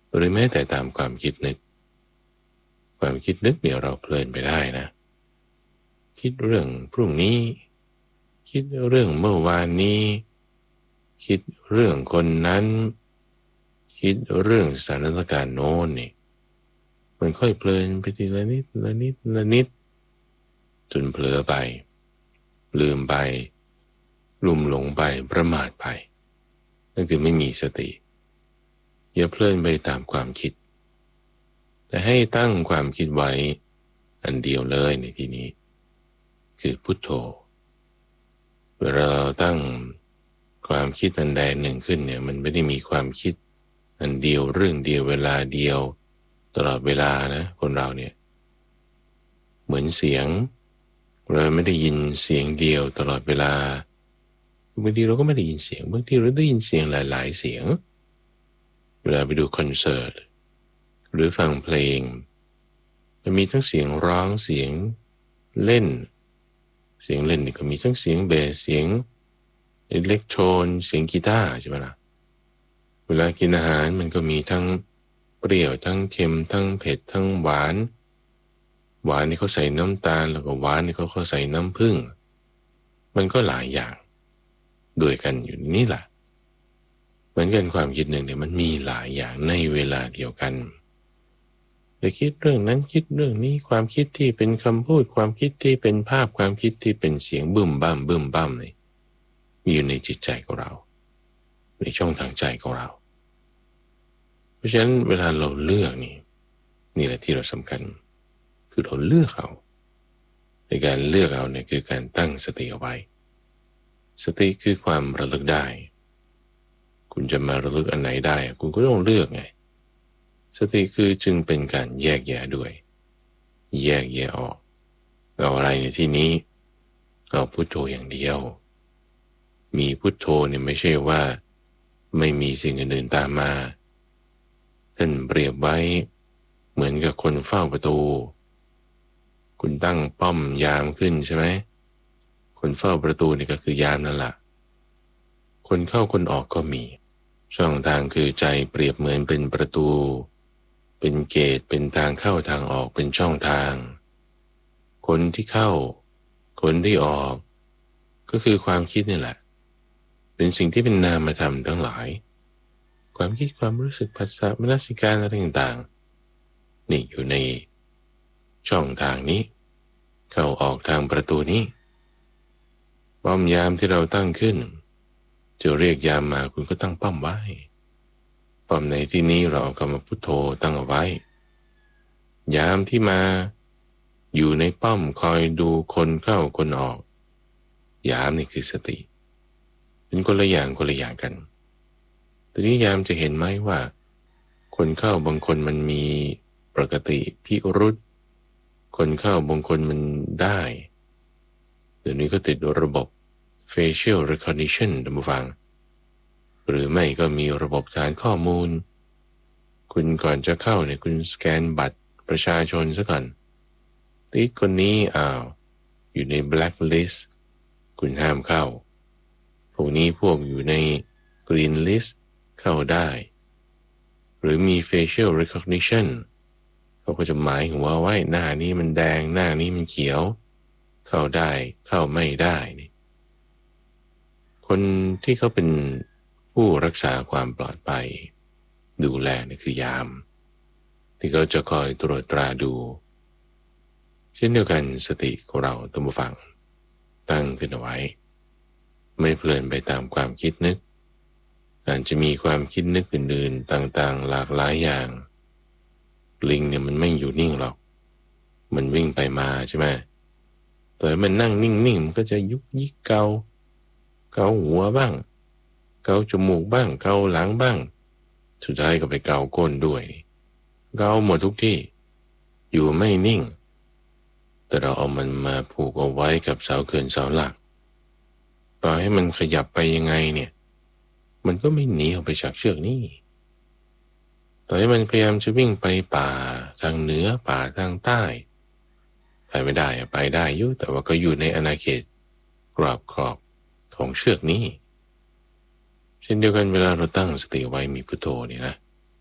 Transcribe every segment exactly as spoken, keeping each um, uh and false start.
หรือแม้แต่ตามความคิดนึกความคิดนึกเนี่ยเราเพลินไปได้นะคิดเรื่องพรุ่งนี้คิดเรื่องเมื่อวานนี้คิดเรื่องคนนั้นคิดเรื่องสถานการณ์โน้นนี่มันค่อยเพลินไปทีละนิดละนิดละนิดจนเผลอไปลืมไปลุ่มหลงไปประมาทไปนั่นคือไม่มีสติอย่าเพลินไปตามความคิดแต่ให้ตั้งความคิดไว้อันเดียวเลยในที่นี้คือพุทโธเวลาเราตั้งความคิดอันใดหนึ่งขึ้นเนี่ยมันไม่ได้มีความคิดอันเดียวเรื่องเดียวเวลาเดียวตลอดเวลานะคนเราเนี่ยเหมือนเสียงเราไม่ได้ยินเสียงเดียวตลอดเวลาบางทีเราก็ไม่ได้ยินเสียงบางทีเราได้ยินเสียงหลายๆเสียงเวลาไปดูคอนเสิร์ตหรือฟังเพลงจะมีทั้งเสียงร้องเสียงเล่นเสียงเล่นนี่ก็มีทั้งเสียงเบสเสียงอิเล็กโทรนเสียงกีตาร์ใช่ไหมล่ะเวลากินอาหารมันก็มีทั้งเปรี้ยวทั้งเค็มทั้งเผ็ดทั้งหวานหวานนี่เขาใส่น้ำตาลแล้วก็หวานนี่เขาเขาใส่น้ำผึ้งมันก็หลายอย่างด้วยกันอยู่นี่แหละเหมือนกันความคิดหนึ่งเนี่ยมันมีหลายอย่างในเวลาเดียวกันจะคิดเรื่องนั้นคิดเรื่องนี้ความคิดที่เป็นคำพูดความคิดที่เป็นภาพความคิดที่เป็นเสียงบึ้มบ้ามบึ้มบ้ามนี่มีอยู่ในจิตใจของเราในช่องทางใจของเราเพราะฉะนั้นเวลาเราเลือกนี่นี่แหละที่เราสำคัญคือเราเลือกเอาในการเลือกเอาเนี่ยคือการตั้งสติเอาไว้สติคือความระลึกได้คุณจะมาระลึกอันไหนได้คุณก็ต้องเลือกไงสติคือจึงเป็นการแยกแยะด้วยแยกแยะออกเอาอะไรในที่นี้เอาพุทโธอย่างเดียวมีพุทโธเนี่ยไม่ใช่ว่าไม่มีสิ่งอื่นๆตามมาท่านเปรียบไว้เหมือนกับคนเฝ้าประตูคุณตั้งป้อมยามขึ้นใช่ไหมคนเฝ้าประตูนี่ก็คือยามนั่นแหละคนเข้าคนออกก็มีช่องทางคือใจเปรียบเหมือนเป็นประตูเป็นเกตเป็นทางเข้าทางออกเป็นช่องทางคนที่เข้าคนที่ออกก็คือความคิดนี่แหละเป็นสิ่งที่เป็นนามธรรมทั้งหลายความคิดความรู้สึกภาษามนสิการอะไรต่างๆนี่อยู่ในช่องทางนี้เข้าออกทางประตูนี้ป้อมยามที่เราตั้งขึ้นจะเรียกยามมาคุณก็ตั้งป้อมไว้ป้อมในที่นี้เราเอาคำว่าพุทโธตั้งเอาไว้ยามที่มาอยู่ในป้อมคอยดูคนเข้าคนออกยามนี่คือสติเป็นคนละอย่างคนละอย่างกันทีนี้ยามจะเห็นไหมว่าคนเข้าบางคนมันมีปกติพิรุธคนเข้าบางคนมันได้เดี๋ยวนี้ก็ติดระบบ facial recognition ท่านผู้ฟังหรือไม่ก็มีระบบฐานข้อมูลคุณก่อนจะเข้าเนี่ยคุณสแกนบัตรประชาชนซะก่อนติดคนนี้อ้าวอยู่ใน blacklist คุณห้ามเข้าพวกนี้พวกอยู่ใน green list เข้าได้หรือมี facial recognition เขาก็จะหมายหัวไว้หน้านี้มันแดงหน้านี้มันเขียวเข้าได้เข้าไม่ได้นี่คนที่เขาเป็นผู้รักษาความปลอดภัยดูแลนี่คือยามที่เขาจะคอยตรวจตราดูเช่นเดียวกันสติของเราตั้งผู้ฟังตั้งขึ้นเอาไว้ไม่เพลินไปตามความคิดนึกอาจจะมีความคิดนึกอื่นๆต่างๆหลากหลายอย่างลิงเนี่ยมันไม่อยู่นิ่งหรอกมันวิ่งไปมาใช่ไหมแต่มันนั่งนิ่งๆมันก็จะยุกยิกเกาเกาหัวบ้างเกาจมูกบ้างเกาหลังบ้างสุดท้ายก็ไปเกาก้นด้วยเกาหมดทุกที่อยู่ไม่นิ่งแต่เราเอามันมาผูกเอาไว้กับเสาเขื่อนเสาหลักต่อให้มันขยับไปยังไงเนี่ยมันก็ไม่หนีออกไปจากเชือกนี้ต่อให้มันพยายามจะวิ่งไปป่าทางเหนือป่าทางใต้ไปไม่ได้ไปได้อยู่แต่ว่าก็อยู่ในอาณาเขตกรอบขอบของเชือกนี้เช่นเดียวกันเวลาเราตั้งสติไว้มีพุทโธเนี่ยนะ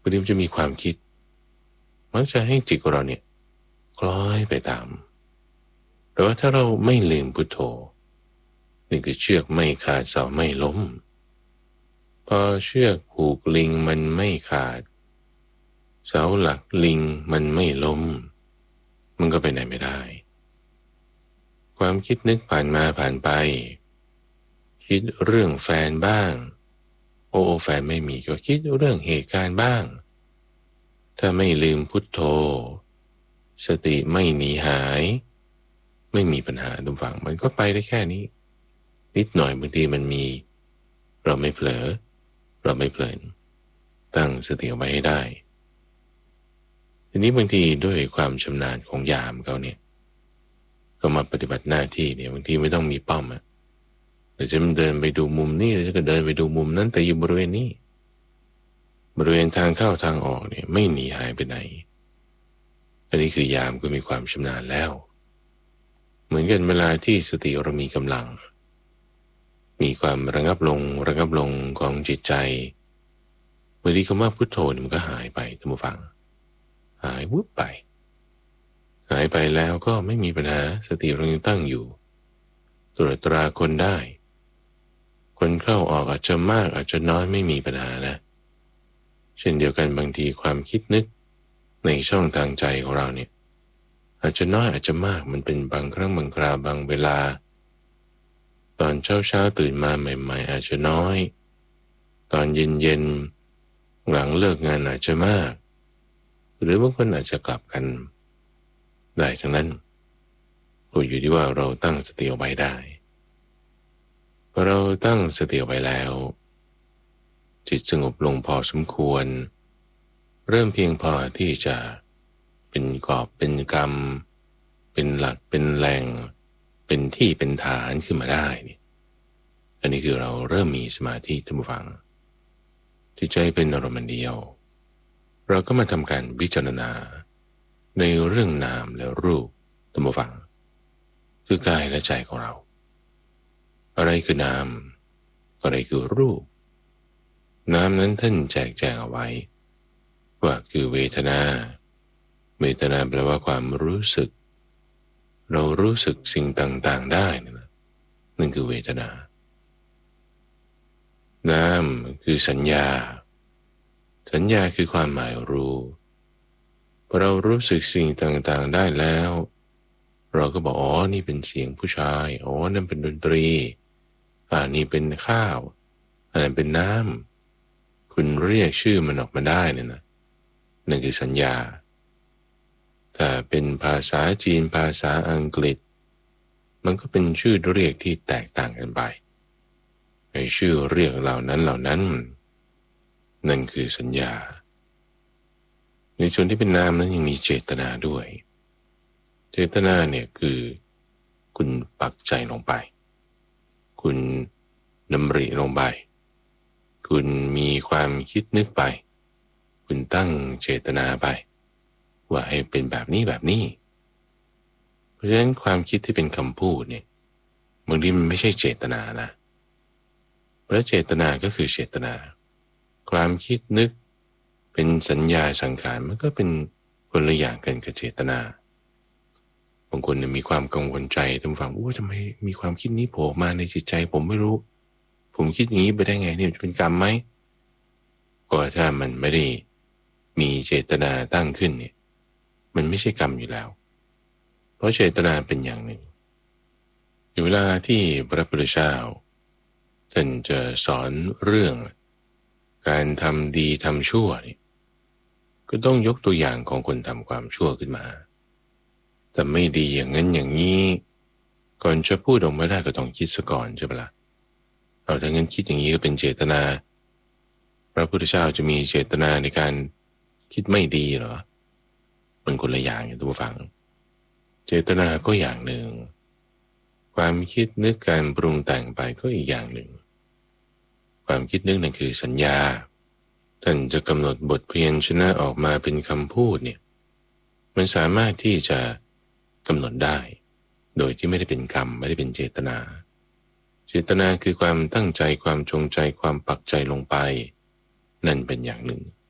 างทีมันจะมีความคิดมักจะให้จิตของเราเนี่ยคล้อยไปตามแต่ว่าถ้าเราไม่ลืมพุทโธนี่คือเชือกไม่ขาดเสาไม่ล้มพอเชือกผูกลิงมันไม่ขาดเสาหลักลิงมันไม่ล้มมันก็ไปไหนไม่ได้ความคิดนึกผ่านมาผ่านไปคิดเรื่องแฟนบ้างโอ้แฟนไม่มีก็คิดเรื่องเหตุการณ์บ้างถ้าไม่ลืมพุทโธสติไม่หนีหายไม่มีปัญหาทุกฝั่งมันก็ไปได้แค่นี้นิดหน่อยบางทีมันมีเราไม่เผลอเราไม่เพลินตั้งสติเอาไว้ให้ได้ทีนี้บางทีด้วยความชำนาญของยามเขาเนี่ยก็มาปฏิบัติหน้าที่เนี่ยบางทีไม่ต้องมีเป้าอะแต่จะมันเดินไปดูมุมนี้แล้วก็เดินไปดูมุมนั้นแต่อยู่บริเวณนี้บริเวณทางเข้าทางออกเนี่ยไม่หนีหายไปไหนอันนี้คือยามก็มีความชำนาญแล้วเหมือนกันเวลาที่สติเรามีกำลังมีความระงับลงระงับลงของจิตใจเมื่อที่คำว่าพุทโธมันก็หายไปท่านผู้ฟังหายวุบไปหายไปแล้วก็ไม่มีปัญหาสติเรายังตั้งอยู่ตรวจตราคนได้คนเข้าออกอาจจะมากอาจจะน้อยไม่มีปัญหานะเช่นเดียวกันบางทีความคิดนึกในช่องทางใจของเราเนี่ยอาจจะน้อยอาจจะมากมันเป็นบางครั้งบางคราวบางเวลาตอนเช้าเช้าตื่นมาใหม่ๆอาจจะน้อยตอนเย็นเย็นหลังเลิกงานอาจจะมากหรือบางคนอาจจะกลับกันได้ทั้งนั้นก็อยู่ที่ว่าเราตั้งสติเอาไว้ได้พอเราตั้งสติเอาไว้แล้วจิตสงบลงพอสมควรเริ่มเพียงพอที่จะเป็นกอบเป็นกรรมเป็นหลักเป็นแหล่งเป็นที่เป็นฐานขึ้นมาได้นี่อันนี้คือเราเริ่มมีสมาธิท่านผู้ฟังจิตใจเป็นอารมณ์เดียวเราก็มาทำการพิจารณาในเรื่องนามและรูปท่านผู้ฟังคือกายและใจของเราอะไรคือนามอะไรคือรูปนามนั้นท่านแจกแจงเอาไว้ว่าคือเวทนาเวทนาแปลว่าความรู้สึกเรารู้สึกสิ่งต่างๆได้นั่นคือเวทนานามคือสัญญาสัญญาคือความหมายรู้พอเรารู้สึกสิ่งต่างๆได้แล้วเราก็บอกอ๋อนี่เป็นเสียงผู้ชายอ๋อนั่นเป็นดนตรีอ่านี่เป็นข้าวอันนั้นเป็นน้ำคุณเรียกชื่อมันออกมาได้เนี่ยนะนั่นคือสัญญาถ้าเป็นภาษาจีนภาษาอังกฤษมันก็เป็นชื่อเรียกที่แตกต่างกันไปในชื่อเรียกเหล่านั้นเหล่านั้นนั่นคือสัญญาในส่วนที่เป็นนามนั้นยังมีเจตนาด้วยเจตนาเนี่ยคือคุณปักใจลงไปคุณดำริลงไปคุณมีความคิดนึกไปคุณตั้งเจตนาไปว่าให้เป็นแบบนี้แบบนี้เพราะฉะนั้นความคิดที่เป็นคำพูดเนี่ยบางทีมันไม่ใช่เจตนานะเพราะเจตนาก็คือเจตนาความคิดนึกเป็นสัญญาสังขารมันก็เป็นคนละอย่างกันกับเจตนาบางคนเนี่ยมีความกังวลใจทำฟังโอ้ทำไมมีความคิดนี้โผล่มาในจิตใจผมไม่รู้ผมคิดอย่างนี้ไปได้ไงเนี่ยจะเป็นกรรมไหมก็ถ้ามันไม่ได้มีเจตนาตั้งขึ้นเนี่ยมันไม่ใช่กรรมอยู่แล้วเพราะเจตนาเป็นอย่างหนึ่งอยู่เวลาที่พระพุทธเจ้าท่านจะสอนเรื่องการทำดีทำชั่วนี่ก็ต้องยกตัวอย่างของคนทำความชั่วขึ้นมาแต่ไม่ดีอย่างนั้นอย่างนี้ก่อนจะพูดออกมาได้ก็ต้องคิดซะก่อนใช่ปะล่ะเอาถ้างั้นคิดอย่างนี้ก็เป็นเจตนาพระพุทธเจ้าจะมีเจตนาในการคิดไม่ดีเหรอมันคนละอย่างอย่างทุกฟังเจตนาก็อย่างหนึ่งความคิดนึกการปรุงแต่งไปก็อีกอย่างหนึ่งความคิดนึกนั่นคือสัญญาท่านจะกำหนดบทเพียรชนะออกมาเป็นคำพูดเนี่ยมันสามารถที่จะกำหนดได้โดยที่ไม่ได้เป็นกรรมไม่ได้เป็นเจตนาเจตนาคือความตั้งใจความจงใจความปักใจลงไปนั่นเป็นอย่างหนึ่ง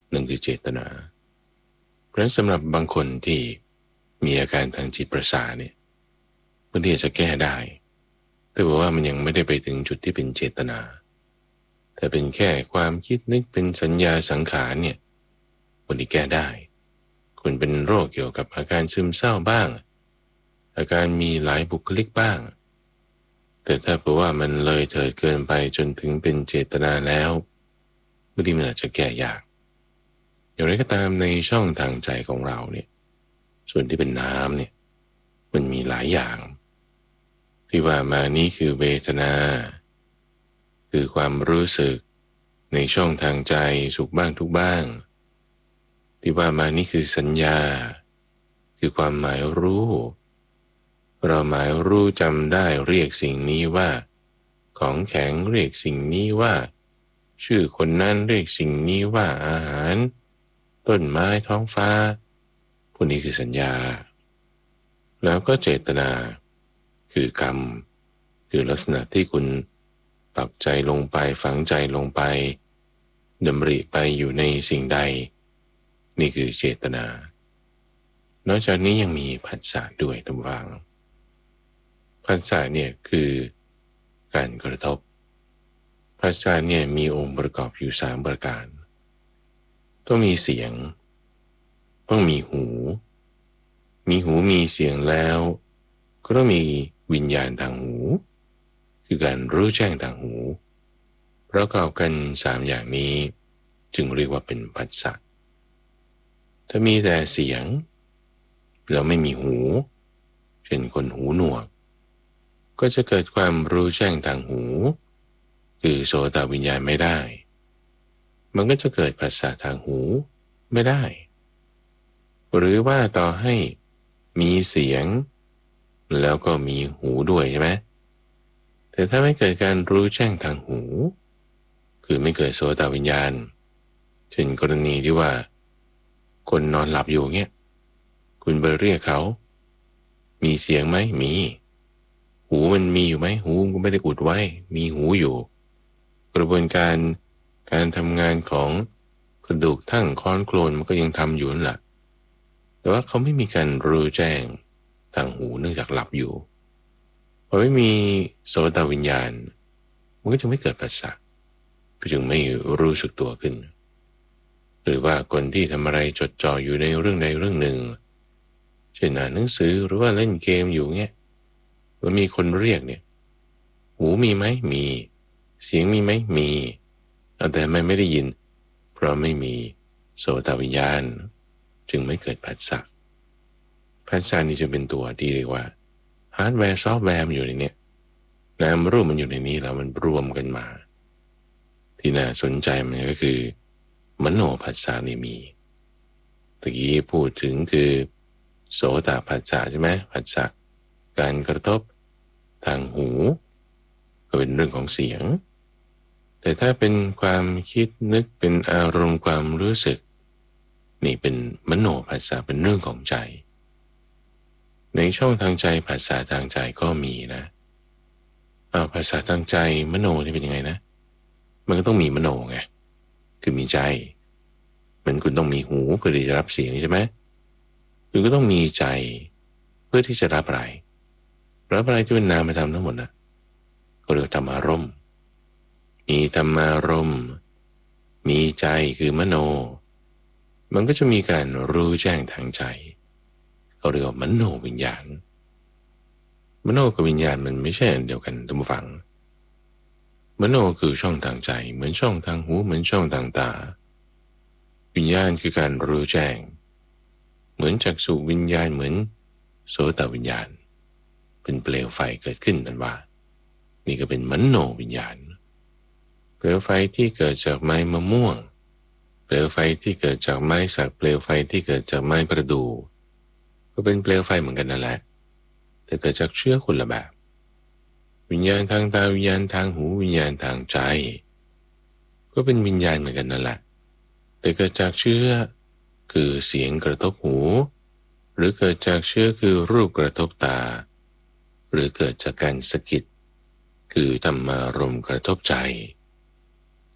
นั่นคือเจตนาเพราะฉะนั้นสำหรับบางคนที่มีอาการทางจิตประสาทเนี่ยบางทีจะแก้ได้แต่บอกว่ามันยังไม่ได้ไปถึงจุดที่เป็นเจตนาแต่เป็นแค่ความคิดนึกเป็นสัญญาสังขารเนี่ยคนที่แก้ได้คนเป็นโรคเกี่ยวกับอาการซึมเศร้าบ้างอาการมีหลายบุคลิกบ้างแต่ถ้าบอกว่ามันเลยเถิดเกินไปจนถึงเป็นเจตนาแล้วบางทีมันอาจจะแก้ยากอย่างไรก็ตามในช่องทางใจของเราเนี่ยส่วนที่เป็นน้ำเนี่ยมันมีหลายอย่างที่ว่ามานี้คือเวทนาคือความรู้สึกในช่องทางใจสุขบ้างทุกบ้างที่ว่ามานี้คือสัญญาคือความหมายรู้เราหมายรู้จำได้เรียกสิ่งนี้ว่าของแข็งเรียกสิ่งนี้ว่าชื่อคนนั้นเรียกสิ่งนี้ว่าอาหารต้นไม้ท้องฟ้าพวกนี้คือสัญญาแล้วก็เจตนาคือกรรมคือลักษณะที่คุณปักใจลงไปฝังใจลงไปดำริไปอยู่ในสิ่งใดนี่คือเจตนานอกจากนี้ยังมีผัสสะด้วยท่านผู้ฟังผัสสะเนี่ยคือการกระทบผัสสะเนี่ยมีองค์ประกอบอยู่สามประการต้องมีเสียงต้องมีหูมีหูมีเสียงแล้วก็ต้องมีวิญญาณทางหูคือการรู้แจ้งทางหูประกอบกันสามอย่างนี้จึงเรียกว่าเป็นผัสสะถ้ามีแต่เสียงแล้วไม่มีหูเช่นคนหูหนวกก็จะเกิดความรู้แจ้งทางหูคือโสตวิญญาณไม่ได้มันก็จะเกิดผัสสะทางหูไม่ได้หรือว่าต่อให้มีเสียงแล้วก็มีหูด้วยใช่ไหมแต่ถ้าไม่เกิดการรู้แจ้งทางหูคือไม่เกิดโสตวิญญาณเช่นกรณีที่ว่าคนนอนหลับอยู่เงี้ยคุณไปเรียกเขามีเสียงไหมมีหูมันมีอยู่ไหมหูก็ไม่ได้อุดไว้มีหูอยู่กระบวนการการทำงานของกระดูกทั้งค้อนโคลนมันก็ยังทำอยู่นั่นแหละแต่ว่าเขาไม่มีการรู้แจ้งทางหูเนื่องจากหลับอยู่พอไม่มีโสตวิญญาณมันก็จะไม่เกิดผัสสะก็จึงไม่รู้สึกตัวขึ้นหรือว่าคนที่ทำอะไรจดจ่ออยู่ในเรื่องใดเรื่องหนึ่งเช่นอ่านหนังสือหรือว่าเล่นเกมอยู่เงี้ยแล้วมีคนเรียกเนี่ยหูมีไหมมีเสียงมีไหมมีแต่ไม่ไม่ได้ยินเพราะไม่มีโสตวิญญาณจึงไม่เกิดผัสสะผัสสะนี่จะเป็นตัวที่เรียกว่าฮาร์ดแวร์ซอฟต์แวร์มันอยู่ในนี้นามรูปมันอยู่ในนี้แล้วมันรวมกันมาที่น่าสนใจมันก็คือมโนผัสสะนี่มีตะกี้พูดถึงคือโสตผัสสะใช่ไหมผัสสะการกระทบทางหูก็เป็นเรื่องของเสียงแต่ถ้าเป็นความคิดนึกเป็นอารมณ์ความรู้สึกนี่เป็นมโนผัสสะเป็นเรื่องของใจในช่องทางใจผัสสะทางใจก็มีนะเอาผัสสะทางใจมโนนี่เป็นยังไงนะมันก็ต้องมีมโนไงคือมีใจเหมือนคุณต้องมีหูเพื่อที่จะรับเสียงใช่ไหมคุณก็ต้องมีใจเพื่อที่จะรับอะไรรับอะไรที่เป็นนามธรรมทั้งหมดนะก็เรียกธรรมารมณ์มีธรรมารมณ์มีใจคือมโนมันก็จะมีการรู้แจ้งทางใจเขาเรียกว่ามโนวิญญาณมโนกับวิญญาณมันไม่ใช่อันเดียวกันท่านผู้ฟังมโนคือช่องทางใจเหมือนช่องทางหูเหมือนช่องทางตาวิญญาณคือการรู้แจ้งเหมือนจักษุวิญญาณเหมือนโสตวิญญาณเป็นเปลวไฟเกิดขึ้นนั่นว่านี่ก็เป็นมโนวิญญาณเปลวไฟที่เกิดจากไม้มะม่วงเปลวไฟที่เกิดจากไม้สักเปลวไฟที่เกิดจากไม้ประดู่ก็เป็นเปลวไฟเหมือนกันนั่นแหละแต่เกิดจากเชื้อคนละแบบวิญญาณทางตาวิญญาณทางหูวิญญาณทางใจก็เป็นวิญญาณเหมือนกันนั่นแหละแต่เกิดจากเชื้อคือเสียงกระทบหูหรือเกิดจากเชื้อคือรูปกระทบตาหรือเกิดจากการสะกิดคือธรรมารมณ์กระทบใจ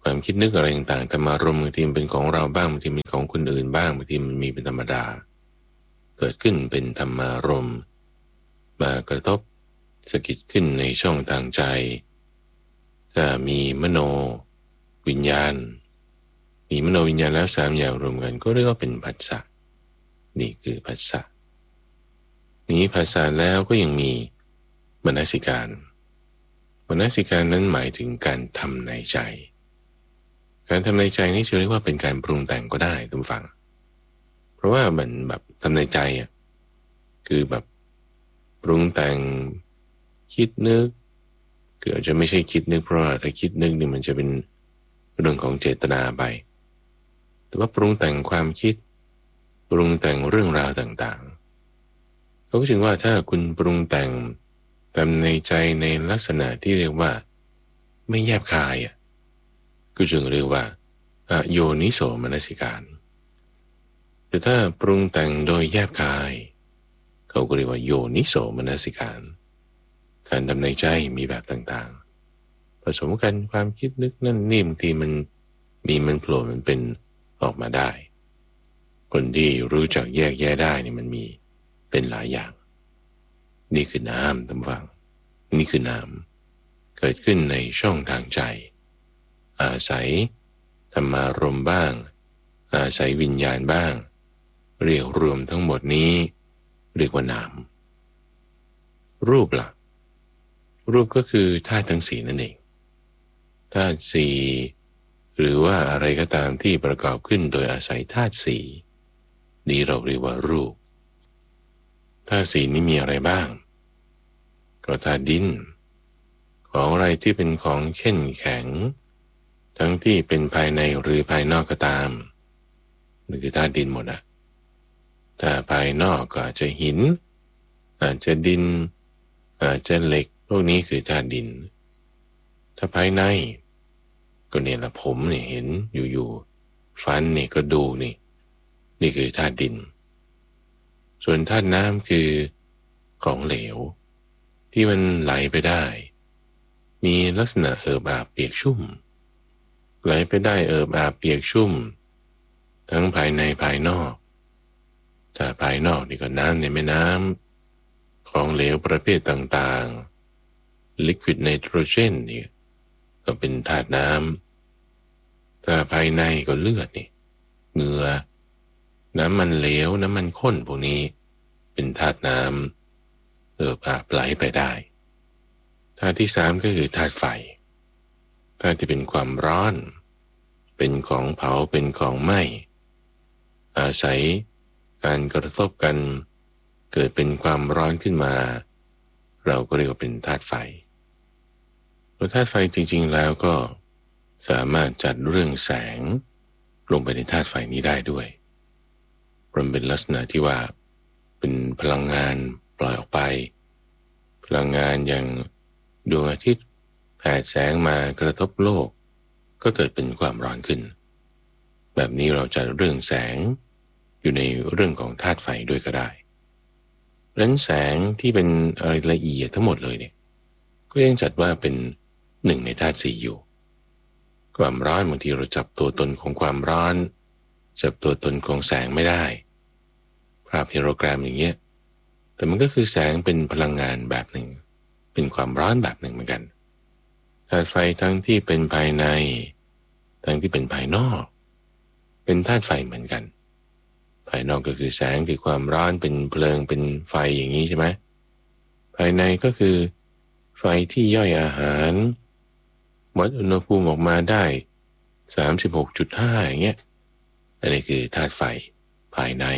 ความคิดนึกอะไรต่างๆธรรมารมณ์บางทีมันเป็นของเราบ้างบางทีเป็นของคนอื่นบ้างบางทีมันมีเป็นธรรมดาเกิดขึ้นเป็นธรรมารมณ์มากระทบสะกิดขึ้นในช่องทางใจจะมีมโนวิญญาณมีมโนวิญญาณแล้วสามอย่างรวมกันก็เรียกว่าเป็นผัสสะนี่คือผัสสะนี้ผัสสะแล้วก็ยังมีมนสิการมนสิการนั้นหมายถึงการทำในใจการทำในใจนี่จะเรียกว่าเป็นการปรุงแต่งก็ได้ทุกฝั่งเพราะว่ามันแบบทำในใจอ่ะคือแบบปรุงแต่งคิดนึกคืออาจจะไม่ใช่คิดนึกเพราะว่าถ้าคิดนึกนี่มันจะเป็นเรื่องของเจตนาไปแต่ว่าปรุงแต่งความคิดปรุงแต่งเรื่องราวต่างๆเขาก็จึงว่าถ้าคุณปรุงแต่งทำในใจในลักษณะที่เรียกว่าไม่แยบคายอ่ะก็จึงเรียกว่าอโยนิโสมนสิการแต่ถ้าปรุงแต่งโดยแยบคายเขาก็เรียกว่าโยนิโสมนสิการการทำในใจมีแบบต่างๆผสมกันความคิดนึกนั่นนี่บางทีมันมีมันโผล่มันเป็นออกมาได้คนที่รู้จักแยกแยะได้นี่มันมีเป็นหลายอย่างนี่คือน้ำตำฟังนี่คือน้ำเกิดขึ้นในช่องทางใจอาศัยธรรมารมณ์บ้างอาศัยวิญญาณบ้างเรียกรวมทั้งหมดนี้เรียกว่าน้ำรูปล่ะรูปก็คือธาตุทั้งสี่นั่นเองธาตุสี่หรือว่าอะไรก็ตามที่ประกอบขึ้นโดยอาศัยธาตุสี่นี้เราเรียกว่ารูปธาตุสี่นี้มีอะไรบ้างก็ธาตุดินของอะไรที่เป็นของเช่นแข็งทั้งที่เป็นภายในหรือภายนอกก็ตามนี่คือธาตุดินหมดอะถ้าภายนอกก็อาจจะหินอาจจะดินอาจจะเหล็กพวกนี้คือธาตุดินถ้าภายในก็เนี่ยละผมเนี่ยเห็นอยู่ๆฟันเนี่ยก็ดูนี่นี่คือธาตุดินส่วนธาตุน้ำคือของเหลวที่มันไหลไปได้มีลักษณะเอิบอาบเปียกชุ่มไหลไปได้เอิบอาบเปียกชุ่มทั้งภายในภายนอกถ้าภายนอกนี่ก็น้ำในแม่น้ำของเหลวประเภทต่างๆ liquid nitrogen นี่ก็เป็นธาตุน้ำถ้าภายในก็เลือดนี่เหงื่อน้ำมันเหลวน้ำมันข้นพวกนี้เป็นธาตุน้ำเอิบอาบไหลไปได้ธาตุที่สามก็คือธาตุไฟธาตุที่เป็นความร้อนเป็นของเผาเป็นของไหม้อาศัยการกระทบกันเกิดเป็นความร้อนขึ้นมาเราก็เรียกว่าเป็นธาตุไฟตัวธาตุไฟจริงๆแล้วก็สามารถจัดเรื่องแสงลงไปในธาตุไฟนี้ได้ด้วยเพราะเป็นลักษณะที่ว่าเป็นพลังงานปล่อยออกไปพลังงานอย่างดวงอาทิตย์แผดแสงมากระทบโลกก็เกิดเป็นความร้อนขึ้นแบบนี้เราจัดเรื่องแสงอยู่ในเรื่องของธาตุไฟด้วยก็ได้เพราะฉะนั้นแสงที่เป็นอะไรละเอียดทั้งหมดเลยเนี่ยก็ยังจัดว่าเป็นหนึ่งในธาตุสี่อยู่ความร้อนบางทีเราจับตัวตนของความร้อนจับตัวตนของแสงไม่ได้ภาพเฮโรแกรมอย่างเงี้ยแต่มันก็คือแสงเป็นพลังงานแบบหนึ่งเป็นความร้อนแบบหนึ่งเหมือนกันธาตุไฟทั้งที่เป็นภายในทั้งที่เป็นภายนอกเป็นธาตุไฟเหมือนกันภายนอกก็คือแสงคือความร้อนเป็นเพลิงเป็นไฟอย่างนี้ใช่ไหมภายในก็คือไฟที่ย่อยอาหารวัดอุณหภูมิออกมาได้ สามสิบหกจุดห้า อย่างเงี้ยอันนี้คือธาตุไฟภายใน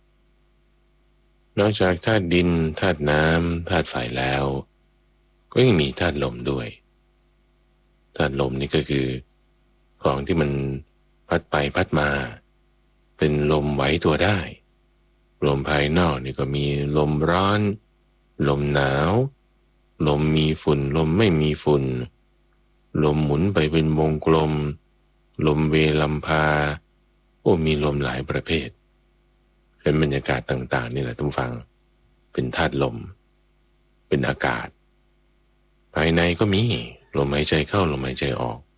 นอกจากธาตุดินธาตุน้ำธาตุไฟแล้วก็ยังมีธาตุลมด้วยธาตุลมนี่ก็คือของที่มันพัดไปพัดมาเป็นลมไหวตัวได้ลมภายนอกนี่ก็มีลมร้อนลมหนาวลมมีฝุ่นลมไม่มีฝุ่นลมหมุนไปเป็นวงกลมลมเวลัมพาโอ้มีลมหลายประเภทเป็นบรรยากาศต่างๆนี่แหละทุกฟังเป็นธาตุลมเป็นอากาศภายในก็มีลมหายใจเข้าลมหายใจออก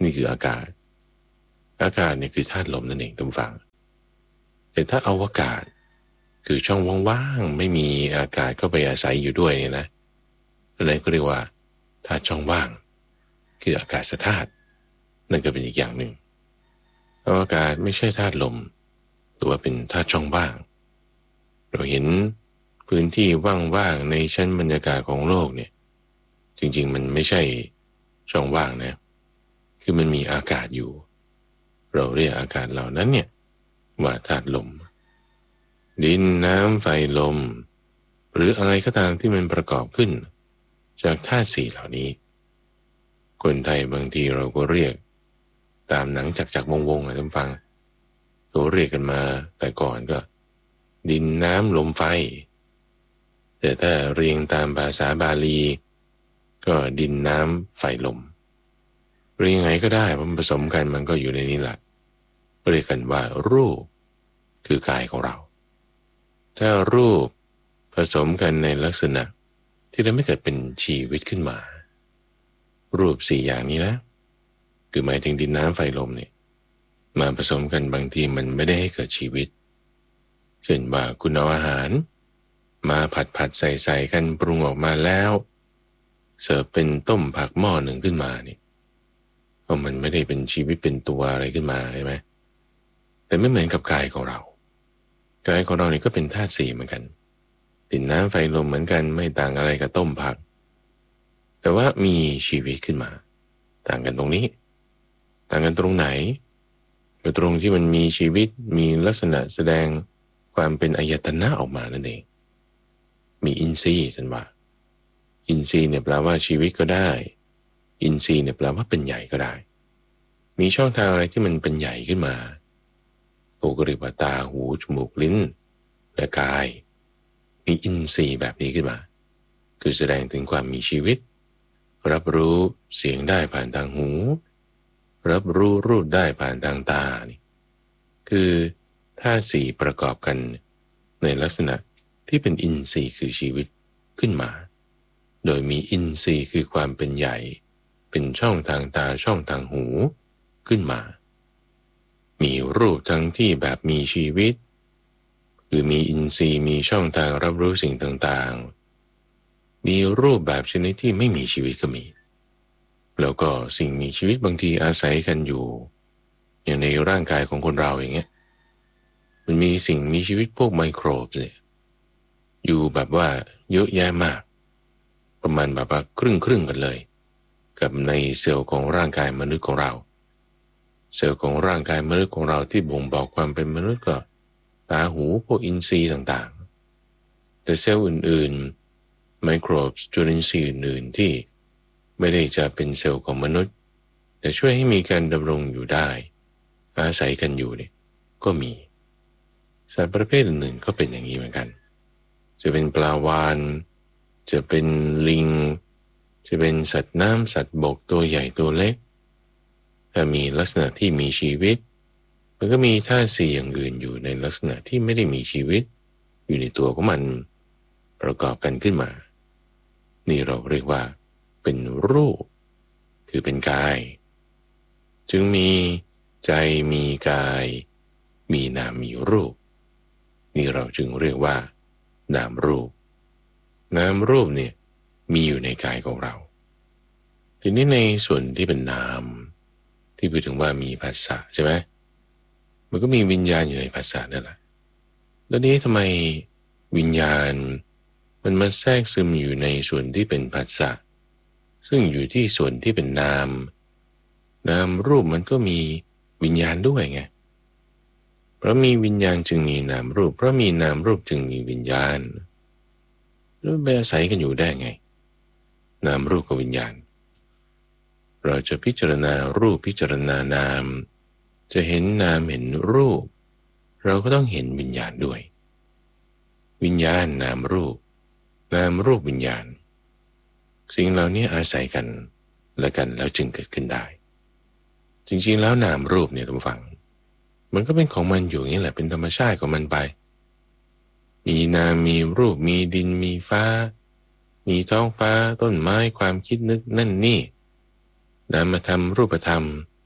นี่คืออากาศอากาศเนี่ยคือธาตุลมนั่นเองท่านฟังแต่ถ้าอวกาศคือช่องว่างๆไม่มีอากาศเข้าไปอาศัยอยู่ด้วยเนี่ยนะอะไรก็เรียกว่าธาตุช่องว่างคืออากาศธาตุนั่นก็เป็นอีกอย่างหนึ่งอวกาศไม่ใช่ธาตุลมแต่ว่าเป็นธาตุช่องว่างเราเห็นพื้นที่ว่างๆในชั้นบรรยากาศของโลกเนี่ยจริงๆมันไม่ใช่ช่องว่างนะคือมันมีอากาศอยู่เราเรียกอากาศเหล่านั้นเนี่ยว่าธาตุลมดินน้ำไฟลมหรืออะไรก็ตามที่มันประกอบขึ้นจากธาตุสี่เหล่านี้คนไทยบางทีเราก็เรียกตามหนังจักรจักรวงศ์ๆอ่ะท่านฟังเขาเรียกกันมาแต่ก่อนก็ดินน้ำลมไฟแต่ถ้าเรียงตามภาษาบาลีก็ดินน้ำไฟลมเรียงไงก็ได้มันผสมกันมันก็อยู่ในนี้แหละเรียกกันว่ารูปคือกายของเราถ้ารูปผสมกันในลักษณะที่ทำให้เกิดเป็นชีวิตขึ้นมารูปสี่อย่างนี้นะคือหมายถึงดินน้ำไฟลมเนี่ยมาผสมกันบางทีมันไม่ได้ให้เกิดชีวิตเช่นว่าคุณเอาอาหารมาผัดผัดใส่ใส่กันปรุงออกมาแล้วเสิร์ฟเป็นต้มผักหม้อหนึ่งขึ้นมานี่ก็มันไม่ได้เป็นชีวิตเป็นตัวอะไรขึ้นมาใช่ไหมแต่ไม่เหมือนกับกายของเรากายของเรานี่ก็เป็นธาตุสี่เหมือนกันดินน้ำไฟลมเหมือนกันไม่ต่างอะไรกับต้มผักแต่ว่ามีชีวิตขึ้นมาต่างกันตรงนี้ต่างกันตรงไหนก็ตรงที่มันมีชีวิตมีลักษณะแสดงความเป็นอายตนะออกมานั่นเองมีอินทรีย์ฉันว่าอินทรีย์เนี่ยแปลว่าชีวิตก็ได้อินทรีย์เนี่ยแปลว่าเป็นใหญ่ก็ได้มีช่องทางอะไรที่มันเป็นใหญ่ขึ้นมาโอกริบตาหูจมูกลิ้นและกายมีอินทรีย์แบบนี้ขึ้นมาคือแสดงถึงความมีชีวิตรับรู้เสียงได้ผ่านทางหูรับรู้รูปได้ผ่านทางตานี่คือธาตุสี่ประกอบกันในลักษณะที่เป็นอินทรีย์คือชีวิตขึ้นมาโดยมีอินทรีย์คือความเป็นใหญ่เป็นช่องทางตาช่องทางหูขึ้นมามีรูปทั้งที่แบบมีชีวิตหรือมีอินทรีย์มีช่องทางรับรู้สิ่งต่างๆมีรูปแบบชนิดที่ไม่มีชีวิตก็มีแล้วก็สิ่งมีชีวิตบางทีอาศัยกันอยู่อย่างในร่างกายของคนเราอย่างเงี้ยมันมีสิ่งมีชีวิตพวกไมโครบเนี่ยอยู่แบบว่าเยอะแยะมากประมาณแบบว่าครึ่งครึ่งกันเลยกับในเซลล์ของร่างกายมนุษย์ของเราเซลล์ของร่างกายมนุษย์ของเราที่บ่งบอกความเป็นมนุษย์ก็ตาหูพวกอินทรีย์ต่างๆแต่เซลล์อื่นๆไมโครบจุลินทรีย์อื่นๆที่ไม่ได้จะเป็นเซลล์ของมนุษย์แต่ช่วยให้มีการดำรงอยู่ได้อาศัยกันอยู่เนี่ยก็มีสัตว์ประเภทอื่นๆก็เป็นอย่างนี้เหมือนกันจะเป็นปลาวาฬจะเป็นลิงจะเป็นสัตว์น้ำสัตว์บกตัวใหญ่ตัวเล็กถ้ามีลักษณะที่มีชีวิตมันก็มีธาตุสี่อย่างอื่นอยู่ในลักษณะที่ไม่ได้มีชีวิตอยู่ในตัวของมันประกอบกันขึ้นมานี่เราเรียกว่าเป็นรูปคือเป็นกายจึงมีใจมีกายมีนามมีรูปนี่เราจึงเรียกว่านามรูปนามรูปเนี่ยมีอยู่ในกายของเราทีนี้ในส่วนที่เป็นนามที่พูดถึงว่ามีภาษาใช่ไหมมันก็มีวิญญาณอยู่ในภาษานั่นแหละแล้วนี้ทำไมวิญญาณมันมาแทรกซึมอยู่ในส่วนที่เป็นภาษาซึ่งอยู่ที่ส่วนที่เป็นนามนามรูปมันก็มีวิญญาณด้วยไงเพราะมีวิญญาณจึงมีนามรูปเพราะมีนามรูปจึงมีวิญญาณแล้วไปอาศัยกันอยู่ได้ไงนามรูปกับวิญญาณเราจะพิจารณารูปพิจารณานามจะเห็นนามเห็นรูปเราก็ต้องเห็นวิญญาณด้วยวิญญาณนามรูปนามรูปวิญญาณสิ่งเหล่านี้อาศัยกันและกันแล้วจึงเกิดขึ้นได้จริงๆแล้วนามรูปเนี่ยท่านผู้ฟังมันก็เป็นของมันอยู่อย่างนี้แหละเป็นธรรมชาติของมันไปมีนามมีรูปมีดินมีฟ้ามีท้องฟ้าต้นไม้ความคิดนึกนั่นนี่นามธรรมรูปธรรม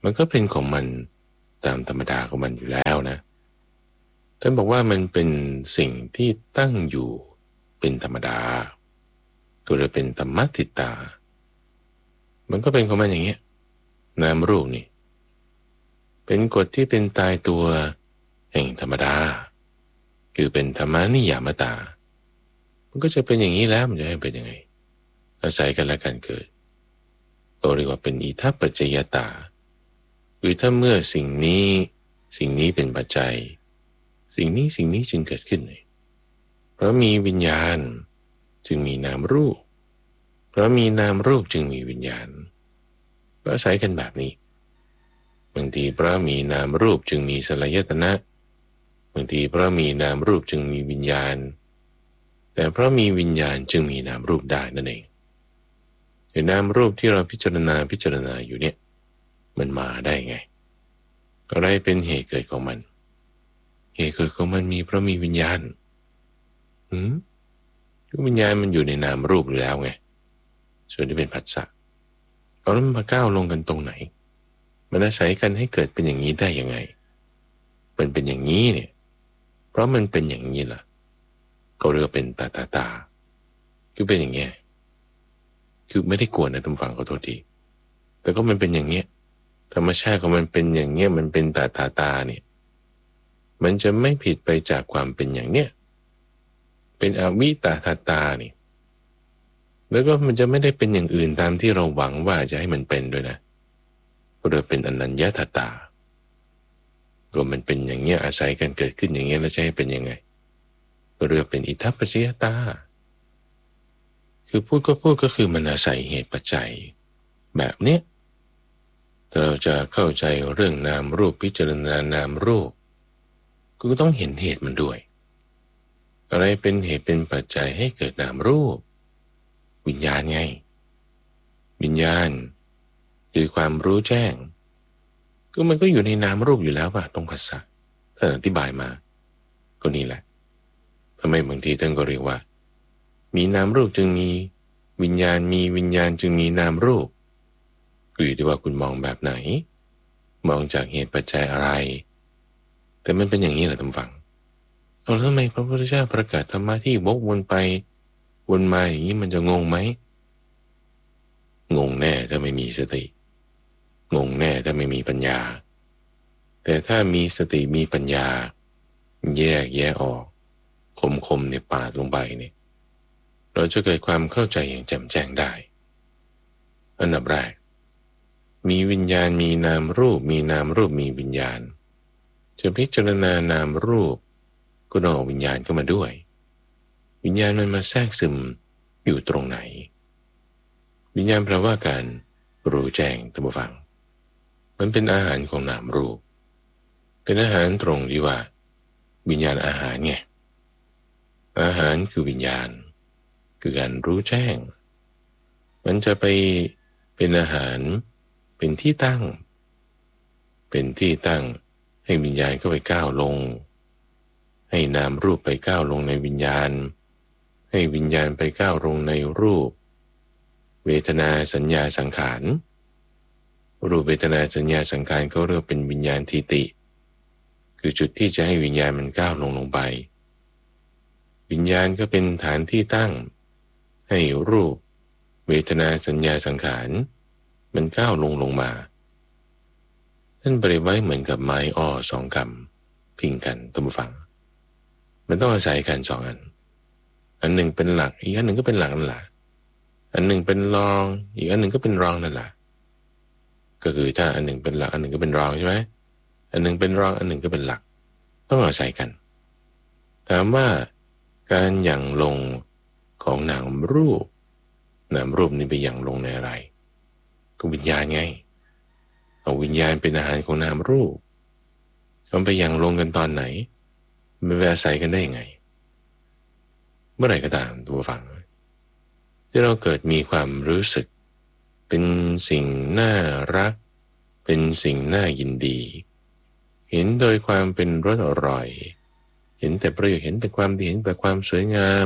มันก็เป็นของมันตามธรรมดาของมันอยู่แล้วนะท่านบอกว่ามันเป็นสิ่งที่ตั้งอยู่เป็นธรรมดาก็เลยเป็นธรรมติตามันก็เป็นของมันอย่างเงี้ยนามรูปนี่เป็นกฎที่เป็นตายตัวแห่งธรรมดาคือเป็นธรรมานิยามตามันก็จะเป็นอย่างนี้แล้วมันจะให้เป็นยังไงอาศัยกันและกันเกิดเราเรียกว่าเป็นอิทัปปัจจยตาคือถ้าเมื่อสิ่งนี้สิ่งนี้เป็นปัจจัยสิ่งนี้สิ่งนี้จึงเกิดขึ้นเพราะมีวิญญาณจึงมีนามรูปเพราะมีนามรูปจึงมีวิญญาณก็อาศัยกันแบบนี้บางทีเพราะมีนามรูปจึงมีสลายตนะบางทีเพราะมีนามรูปจึงมีวิญญาณแต่เพราะมีวิญญาณจึงมีนามรูปได้นั่นเองแต่นามรูปที่เราพิจารณาพิจารณาอยู่เนี่ยมันมาได้ไงอะไรเป็นเหตุเกิดของมันเหตุเกิดของมันมีเพราะมีวิญญาณอืมวิญญาณมันอยู่ในนามรูปอยู่แล้วไงส่วนที่เป็นผัสสะเอาแล้วมันมาก้าวลงกันตรงไหนมันอาศัยกันให้เกิดเป็นอย่างนี้ได้ยังไงมันเป็นอย่างนี้เนี่ยเพราะมันเป็นอย่างนี้ล่ะก็เรียกเป็นตาตาตาคือเป็นอย่างเงี้ยคือไม่ได้กวนนะทุกฝั่งขอโทษทีแต่ก็มันเป็นอย่างเงี้ยธรรมชาติของมันเป็นอย่างเงี้ยมันเป็นตาตาตาเนี่ยมันจะไม่ผิดไปจากความเป็นอย่างเนี้ยเป็นอวิตาตาตานี่แล้วก็มันจะไม่ได้เป็นอย่างอื่นตามที่เราหวังว่าจะให้มันเป็นด้วยนะก็เลยเป็นอนัญญาตตาก็มันเป็นอย่างเงี้ยอาศัยกันเกิดขึ้นอย่างเงี้ยแล้วจะให้เป็นยังไงก็เรียกเป็นอิทัปปัจจยตาคือพูดก็พูดก็คือมันอาศัยเหตุปัจจัยแบบเนี้ยถ้าเราจะเข้าใจเรื่องนามรูปพิจารณานามรูปก็ต้องเห็นเหตุมันด้วยอะไรเป็นเหตุเป็นปัจจัยให้เกิดนามรูปวิญญาณไงวิญญาณคือความรู้แจ้งก็มันก็อยู่ในนามรูปอยู่แล้วป่ะตรงภาษาท่านอธิบายมาก็นี่แหละทำไมบางทีท่านก็เรียกว่ามีนามรูปจึงมีวิญญาณมีวิญญาณจึงมีนามรูปก็อยู่ที่ว่าคุณมองแบบไหนมองจากเหตุปัจจัยอะไรแต่มันเป็นอย่างนี้แหละท่านฟังเอาแล้วทำไมพระพุทธเจ้าประกาศธรรมะที่วกวนไปวนมาอย่างนี้มันจะงงไหมงงแน่ถ้าไม่มีสติงงแน่ถ้าไม่มีปัญญาแต่ถ้ามีสติมีปัญญาแยกแยะออกคมๆเนี่ยปาดลงไปเนี่ยเราจะเกิดความเข้าใจอย่างแจ่มแจ้งได้อันดับแรกมีวิญญาณมีนามรูปมีนามรูปมีวิญญาณจะพิจารณานามรูปก็ต้องเอาวิญญาณเข้ามาด้วยวิญญาณมันมาแทรกซึมอยู่ตรงไหนวิญญาณแปลว่าการรู้แจ้งท่านผู้ฟังมันเป็นอาหารของนามรูปเป็นอาหารตรงที่ว่าวิญญาณอาหารไงอาหารคือวิญญาณคือการรู้แจ้งมันจะไปเป็นอาหารเป็นที่ตั้งเป็นที่ตั้งให้วิญญาณเข้าไปก้าวลงให้นามรูปไปก้าวลงในวิญญาณให้วิญญาณไปก้าวลงในรูปเวทนาสัญญาสังขารรูปเวทนาสัญญาสังขารเขาเรียกเป็นวิญญาณทิฏฐิคือจุดที่จะให้วิญญาณมันก้าวลงลงไปวิญญาณก็เป็นฐานที่ตั้งให้รูปเวทนาสัญญาสังขารมันก้าวลงลงมาท่านเปรียบไว้เหมือนกับไม้อ้อสองกำพิงกันท่านผู้ฟังมันต้องอาศัยกันสองอันอันหนึ่งเป็นหลักอีกอันหนึ่งก็เป็นหลักนั่นแหละอันหนึ่งเป็นรองอีกอันหนึ่งก็เป็นรองนั่นแหละก็คือถ้าอันหนึ่งเป็นหลักอันหนึ่งก็เป็นรองใช่ไหมอันหนึ่งเป็นรองอันหนึ่งก็เป็นหลักต้องอาศัยกันถามว่าการหยั่งลงของนามรูปนามรูปนี่ไปหยั่งลงในอะไรก็วิญญาณไงเอาวิญญาณเป็นอาหารของนามรูปเอาไปหยั่งลงกันตอนไหนมันไปอาศัยกันได้ยังไงเมื่อไหร่ก็ตามตัวฟังที่เราเกิดมีความรู้สึกเป็นสิ่งน่ารักเป็นสิ่งน่ายินดีเห็นโดยความเป็นรสอร่อยเห็นแต่ประโยชน์เห็นแต่ความดีเห็นแต่ความสวยงาม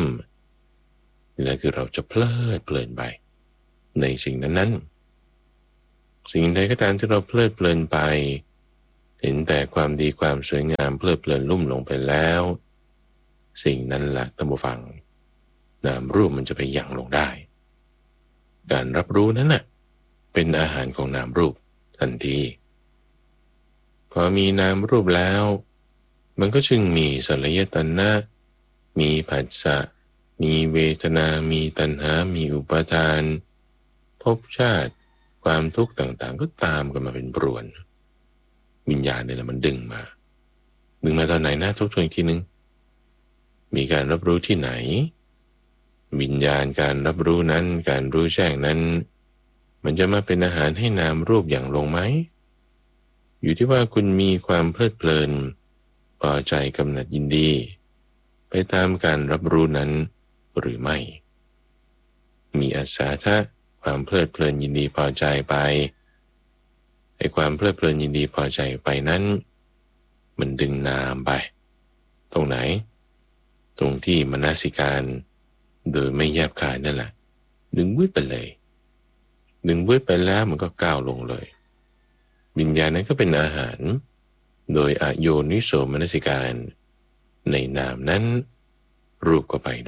นี่แหละคือเราจะเพลิดเพลินไปในสิ่งนั้นๆสิ่งใดก็ตามที่เราเพลิดเพลินไปเห็นแต่ความดีความสวยงามเพลิดเพลินลุ่มหลงไปแล้วสิ่งนั้นแหละท่านผู้ฟังนามรูปมันจะไปหยั่งลงได้การรับรู้นั้นน่ะเป็นอาหารของนามรูปทันทีพอมีนามรูปแล้วมันก็จึงมีสัลยตนะมีผัสสะมีเวทนามีตัณหามีอุปาทานภพชาติความทุกข์ต่างๆก็ตามกันมาเป็นปรวนวิญญาณเนี่ยแหละมันดึงมาดึงมาตอนไหนนะทบทวนอีกทีนึงมีการรับรู้ที่ไหนวิญญาณการรับรู้นั้นการรู้แจ้งนั้นมันจะมาเป็นอาหารให้นามรูปอย่างลงไหมอยู่ที่ว่าคุณมีความเพลิดเพลินพอใจกำหนัดยินดีไปตามการรับรู้นั้นหรือไม่มีอาสาทะความเพลิดเพลินยินดีพอใจไปไอ้ความเพลิดเพลินยินดีพอใจไปนั้นมันดึงนามไปตรงไหนตรงที่มนสิการโดยไม่แยบคายนั่นแหละดึงวืดไปเลยดึงวืดไปแล้วมันก็ก้าวลงเลยวิญญาณนั้นก็เป็นอาหารโดยอโยนิโสมนสิการในนามนั้นรูปก็ไป